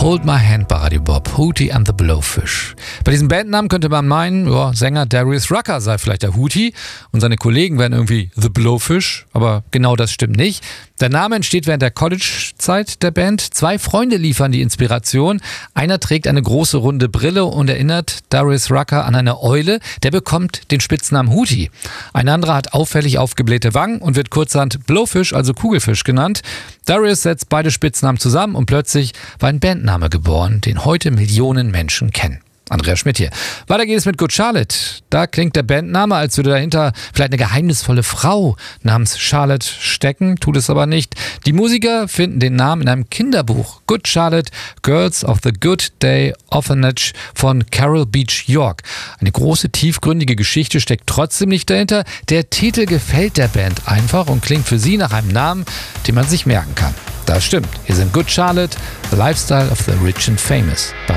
Hold My Hand bei Radio Bob, Hootie and the Blowfish. Bei diesem Bandnamen könnte man meinen, ja, Sänger Darius Rucker sei vielleicht der Hootie und seine Kollegen wären irgendwie The Blowfish, aber genau das stimmt nicht. Der Name entsteht während der College-Zeit der Band. 2 Freunde liefern die Inspiration. Einer trägt eine große runde Brille und erinnert Darius Rucker an eine Eule. Der bekommt den Spitznamen Hootie. Ein anderer hat auffällig aufgeblähte Wangen und wird kurzerhand Blowfish, also Kugelfisch genannt. Darius setzt beide Spitznamen zusammen und plötzlich war ein Bandname geboren, den heute Millionen Menschen kennen. Andreas Schmidt hier. Weiter geht es mit Good Charlotte. Da klingt der Bandname, als würde dahinter vielleicht eine geheimnisvolle Frau namens Charlotte stecken, tut es aber nicht. Die Musiker finden den Namen in einem Kinderbuch. Good Charlotte, Girls of the Good Day Orphanage von Carol Beach York. Eine große, tiefgründige Geschichte steckt trotzdem nicht dahinter. Der Titel gefällt der Band einfach und klingt für sie nach einem Namen, den man sich merken kann. Das stimmt. Hier sind Good Charlotte, The Lifestyle of the Rich and Famous bei